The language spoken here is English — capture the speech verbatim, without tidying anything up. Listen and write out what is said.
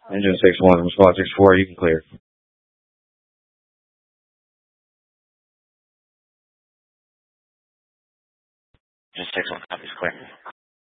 Engine six one from squad six four, you can clear. Engine six one, copies clear.